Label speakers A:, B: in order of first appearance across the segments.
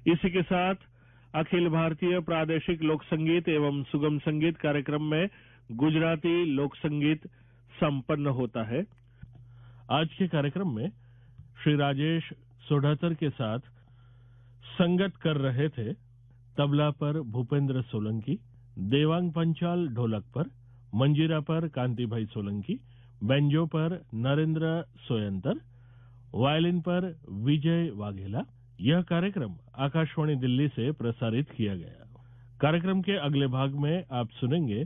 A: इसी के साथ अखिल भारतीय प्रादेशिक लोक संगीत एवं सुगम संगीत कार्यक्रम में गुजराती लोक संगीत संपन्न होता है। आज के कार्यक्रम में श्री राजेश सोढ़ातर के साथ संगत कर रहे थे। तबला पर भूपेंद्र सोलंकी, देवांग पंचाल ढोलक पर, मंजीरा पर कांतिभाई सोलंकी, बेंजो पर नरेंद्र सोयंतर, वायलिन पर विजय वाघेला। यह कार्यक्रम आकाशवाणी दिल्ली से प्रसारित किया गया। कार्यक्रम के अगले भाग में आप सुनेंगे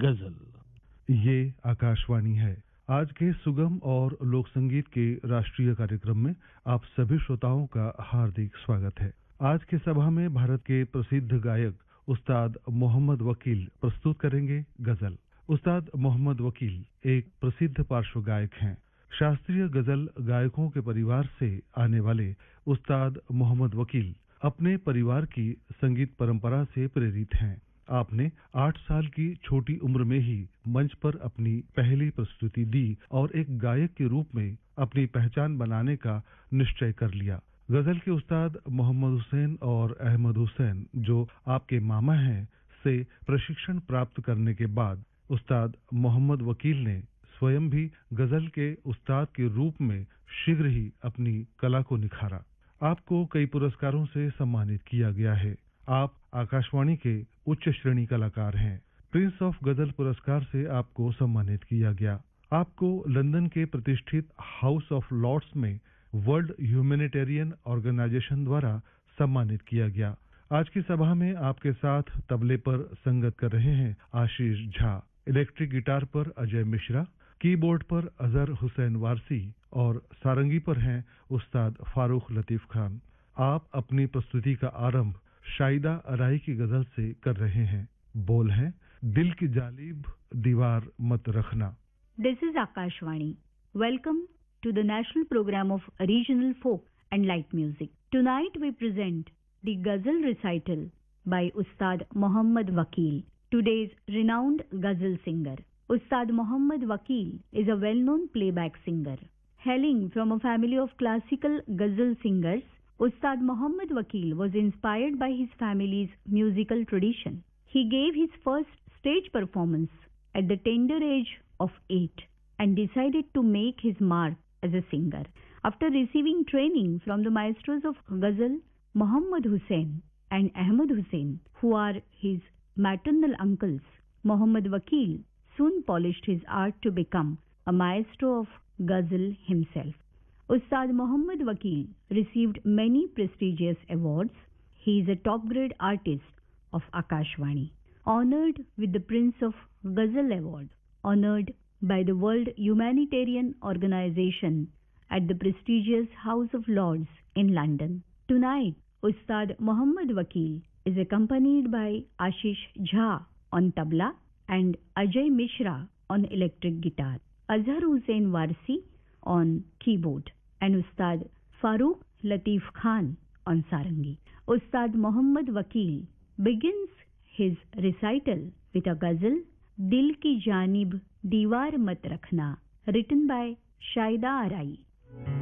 A: गजल।
B: ये आकाशवाणी है। आज के सुगम और लोक संगीत के राष्ट्रीय कार्यक्रम में आप सभी श्रोताओं का हार्दिक स्वागत है। आज की सभा में भारत के प्रसिद्ध गायक उस्ताद मोहम्मद वकील प्रस्तुत करेंगे गजल। उस्ताद मोहम्मद वकील एक प्रसिद्ध पार्श्व गायक हैं। शास्त्रीय गजल गायकों के परिवार से आने वाले उस्ताद मोहम्मद वकील अपने परिवार की संगीत परंपरा से प्रेरित हैं। आपने 8 साल की छोटी उम्र में ही मंच पर अपनी पहली प्रस्तुति दी और एक गायक के रूप में अपनी पहचान बनाने का निश्चय कर लिया। गजल के उस्ताद मोहम्मद हुसैन और अहमद हुसैन, जो आपके मामा हैं, से प्रशिक्षण प्राप्त करने के बाद उस्ताद मोहम्मद वकील ने स्वयं भी गजल के उस्ताद के रूप में शीघ्र ही अपनी कला को निखारा। आपको कई पुरस्कारों से सम्मानित किया गया है। आप आकाशवाणी के उच्च श्रेणी कलाकार हैं। प्रिंस ऑफ गजल पुरस्कार से आपको सम्मानित किया गया। आपको लंदन के प्रतिष्ठित हाउस ऑफ लॉर्ड्स में वर्ल्ड ह्यूमैनिटेरियन ऑर्गेनाइजेशन द्वारा सम्मानित किया गया। आज की सभा में आपके साथ तबले पर संगत कर रहे हैं आशीष झा, इलेक्ट्रिक गिटार पर अजय मिश्रा, कीबोर्ड पर अजहर हुसैन वारसी और सारंगी पर हैं उस्ताद फारूक लतीफ खान। आप अपनी प्रस्तुति का आरंभ शाहिदा अराई की गजल से कर रहे हैं। बोल हैं, दिल की जालिब दीवार मत रखना।
C: This is Akashvani. Welcome to the national program of regional folk and light music. Tonight we present the Ghazal recital by Ustad Mohammad Wakil, today's renowned Ghazal singer. Ustad Mohammad Wakil is a well-known playback singer. Hailing from a family of classical Ghazal singers, Ustad Mohammad Wakil was inspired by his family's musical tradition. He gave his first stage performance at the tender age of 8 and decided to make his mark as a singer. After receiving training from the maestros of Ghazal, Mohammad Hussain and Ahmad Hussain, who are his maternal uncles, Mohammad Wakil soon polished his art to become a maestro of Ghazal himself. Ustad Mohammad Wakil received many prestigious awards. He is a top-grade artist of Akashvani, honored with the Prince of Ghazal Award, honored by the World Humanitarian Organization at the prestigious House of Lords in London. Tonight, Ustad Mohammad Wakil is accompanied by Ashish Jha on tabla and Ajay Mishra on electric guitar, Azhar Hussain Warsi on keyboard, and Ustad Farooq Lateef Khan on sarangi. Ustad Mohammad Wakil begins his recital with a ghazal, Dil ki janib Diwar mat rakhna, written by Shaida Arai.